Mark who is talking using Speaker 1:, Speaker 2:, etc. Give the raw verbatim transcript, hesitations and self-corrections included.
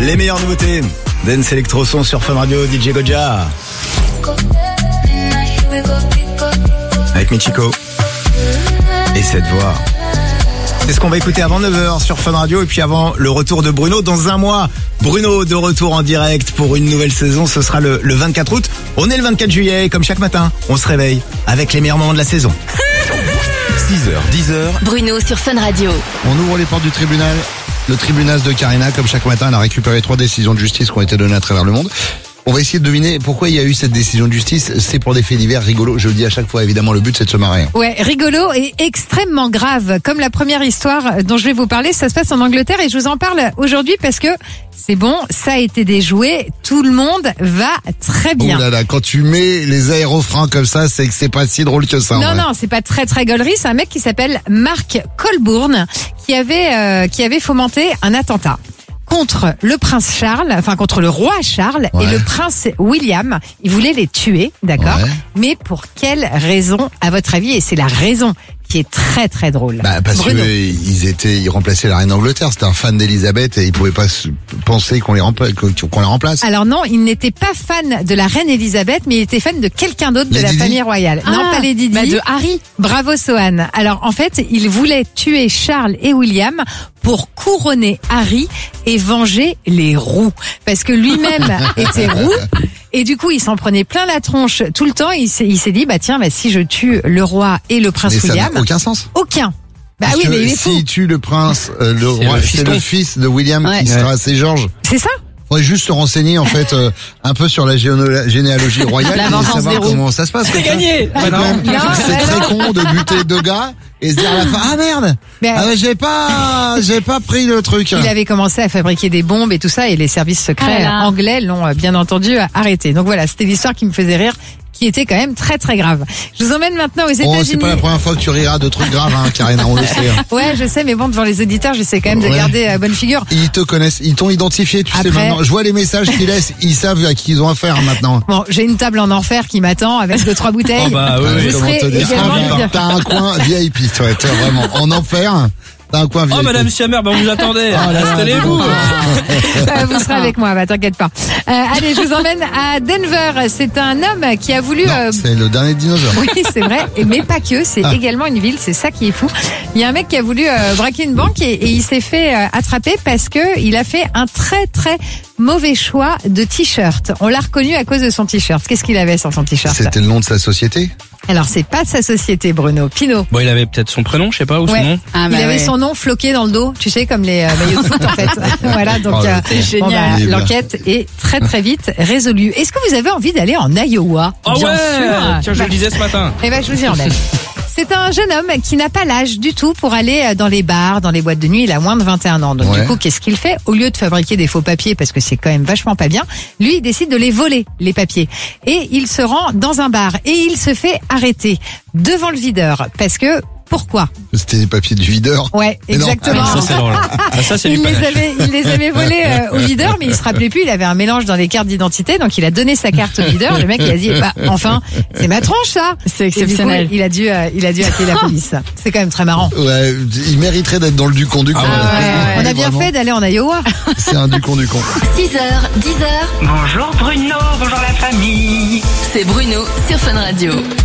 Speaker 1: Les meilleures nouveautés. Dance Electro Son sur Fun Radio, D J Goja. Avec Michiko. Et cette voix. C'est ce qu'on va écouter avant neuf heures sur Fun Radio et puis avant le retour de Bruno dans un mois. Bruno de retour en direct pour une nouvelle saison, ce sera le, le vingt-quatre août. On est le vingt-quatre juillet et comme chaque matin, on se réveille avec les meilleurs moments de la saison. six heures, dix heures.
Speaker 2: Bruno sur Fun Radio.
Speaker 3: On ouvre les portes du tribunal. Le tribunal de Karina, comme chaque matin, elle a récupéré trois décisions de justice qui ont été données à travers le monde. On va essayer de deviner pourquoi il y a eu cette décision de justice. C'est pour des faits divers rigolos. Je le dis à chaque fois, évidemment, le but c'est de se marrer.
Speaker 4: Ouais, rigolo et extrêmement grave. Comme la première histoire dont je vais vous parler, ça se passe en Angleterre et je vous en parle aujourd'hui parce que c'est bon, ça a été déjoué, tout le monde va très bien.
Speaker 3: Oh là là, quand tu mets les aérofreins comme ça, c'est que c'est pas si drôle que ça.
Speaker 4: Non, non, c'est pas très très gaulerie. C'est un mec qui s'appelle Mark Colbourn qui avait euh, qui avait fomenté un attentat contre le prince Charles, enfin contre le roi Charles
Speaker 3: ouais.
Speaker 4: et le prince William. Il voulait les tuer, d'accord,
Speaker 3: ouais.
Speaker 4: Mais pour quelle raison, à votre avis? Et c'est la raison qui est très très drôle.
Speaker 3: Bah parce
Speaker 4: Bruno.
Speaker 3: que ils étaient, ils remplaçaient la reine d'Angleterre. C'était un fan d'Elisabeth et ils pouvaient pas penser qu'on les remplace, qu'on les remplace.
Speaker 4: Alors non, il n'était pas fan de la reine Elisabeth, mais il était fan de quelqu'un d'autre de
Speaker 3: Lady
Speaker 4: la
Speaker 3: Di.
Speaker 4: famille royale.
Speaker 2: Ah,
Speaker 4: non, pas les Didi.
Speaker 2: bah de Harry.
Speaker 4: Bravo Sohan. Alors en fait, il voulait tuer Charles et William pour couronner Harry et venger les roux, parce que lui-même était roux. Et du coup, il s'en prenait plein la tronche tout le temps. Il s'est, il s'est dit, bah tiens, bah si je tue le roi et le prince
Speaker 3: Mais ça
Speaker 4: William,
Speaker 3: n'a aucun sens.
Speaker 4: aucun. Bah
Speaker 3: Parce
Speaker 4: oui,
Speaker 3: que
Speaker 4: mais il est fou.
Speaker 3: s'il tue le prince, euh, le
Speaker 5: C'est
Speaker 3: roi,
Speaker 5: le
Speaker 3: c'est
Speaker 5: fiston.
Speaker 3: le fils de William
Speaker 2: Ouais.
Speaker 3: qui sera c'est Georges.
Speaker 4: C'est ça.
Speaker 3: Faudrait juste se renseigner en fait euh, un peu sur la géno- généalogie royale
Speaker 2: La
Speaker 3: et
Speaker 2: vengeance
Speaker 3: savoir
Speaker 2: des roux.
Speaker 3: comment ça se passe.
Speaker 5: C'est
Speaker 3: comme ça.
Speaker 5: gagné.
Speaker 3: C'est quand même-
Speaker 4: Non,
Speaker 3: c'est
Speaker 4: mais
Speaker 3: très
Speaker 4: non.
Speaker 3: con de buter deux gars et se dire à la fin ah merde,
Speaker 4: Mais,
Speaker 3: ah, ouais, j'ai pas, j'ai pas pris le truc.
Speaker 4: il avait commencé à fabriquer des bombes et tout ça, et les services secrets
Speaker 2: Ah là là.
Speaker 4: anglais l'ont euh, bien entendu arrêté. Donc voilà, c'était l'histoire qui me faisait rire, qui était quand même très très grave. Je vous emmène maintenant aux
Speaker 3: Oh,
Speaker 4: États-Unis.
Speaker 3: c'est pas la première fois que tu riras de trucs graves, hein, Karina, on le sait. Hein.
Speaker 4: Ouais, je sais, mais bon, devant les auditeurs, j'essaie quand même de
Speaker 3: Ouais.
Speaker 4: garder euh, bonne figure.
Speaker 3: Ils te connaissent, ils t'ont identifié, tu sais
Speaker 4: Après-
Speaker 3: maintenant. Je vois les messages qu'ils laissent, ils savent à qui ils ont affaire maintenant.
Speaker 4: Bon, j'ai une table en enfer qui m'attend avec deux trois bouteilles.
Speaker 5: Oh bah oui,
Speaker 3: Ah,
Speaker 5: oui.
Speaker 4: Je
Speaker 3: comment
Speaker 4: serai
Speaker 3: te dire
Speaker 4: également
Speaker 3: ça, t'as un coin V I P, toi, toi, vraiment. En enfer, t'as un coin V I P.
Speaker 5: Oh madame Siamer, ben on vous attendait.
Speaker 3: Oh là là,
Speaker 5: Installez-vous.
Speaker 4: Euh, vous serez avec moi, bah t'inquiète pas. Euh, allez, je vous emmène à Denver. C'est un homme qui a voulu...
Speaker 3: Non,
Speaker 4: euh,
Speaker 3: c'est le dernier dinosaure.
Speaker 4: Oui, c'est vrai, et mais pas que, c'est
Speaker 3: Ah.
Speaker 4: également une ville, c'est ça qui est fou. Il y a un mec qui a voulu euh, braquer une banque et, et il s'est fait euh, attraper parce que il a fait un très très mauvais choix de t-shirt. On l'a reconnu à cause de son t-shirt. Qu'est-ce qu'il avait sur son t-shirt?
Speaker 3: C'était le nom de sa société.
Speaker 4: Alors c'est pas sa société, Bruno. Pinot.
Speaker 5: Bon, il avait peut-être son prénom, je sais pas, ou
Speaker 4: Ouais.
Speaker 5: son nom.
Speaker 2: Ah,
Speaker 4: Il
Speaker 2: bah
Speaker 4: avait
Speaker 2: ouais.
Speaker 4: son nom floqué dans le dos, tu sais, comme les euh, maillots de foot en fait. Voilà, donc
Speaker 3: Oh,
Speaker 4: euh,
Speaker 2: c'est
Speaker 4: bon,
Speaker 2: génial.
Speaker 4: bah, l'enquête est très très vite résolue. Est-ce que vous avez envie d'aller en Iowa?
Speaker 5: Oh
Speaker 2: Bien
Speaker 5: ouais.
Speaker 2: sûr.
Speaker 5: Tiens, je le disais ce matin.
Speaker 4: Eh ben, je vous y emmène. C'est un jeune homme qui n'a pas l'âge du tout pour aller dans les bars, dans les boîtes de nuit. Il a moins de vingt et un ans. Donc,
Speaker 3: Ouais.
Speaker 4: du coup, qu'est-ce qu'il fait? Au lieu de fabriquer des faux papiers, parce que c'est quand même vachement pas bien, lui, il décide de les voler, les papiers. Et il se rend dans un bar et il se fait arrêter devant le videur. Parce que, pourquoi?
Speaker 3: C'était les papiers du videur.
Speaker 4: Ouais,
Speaker 3: Mais non.
Speaker 4: exactement.
Speaker 5: Ah, ça c'est drôle. Ah, ça c'est du
Speaker 4: Il les,
Speaker 5: panache.
Speaker 4: avait, il les avait volés euh, au videur, mais il se rappelait plus. Il avait un mélange dans les cartes d'identité, donc il a donné sa carte au videur. Le mec, il a dit, bah, enfin, c'est ma tronche, ça.
Speaker 2: C'est
Speaker 4: Et du coup,
Speaker 2: exceptionnel.
Speaker 4: il a dû, euh, il a dû appeler la police. C'est quand même très marrant.
Speaker 3: Ouais, il mériterait d'être dans le Ducon du con.
Speaker 5: Ah ouais,
Speaker 4: On a bien
Speaker 3: Vraiment.
Speaker 4: fait d'aller en Iowa.
Speaker 3: C'est un Ducon du con.
Speaker 2: six heures, dix heures,
Speaker 6: Bonjour Bruno, bonjour la famille.
Speaker 2: c'est Bruno sur Fun Radio.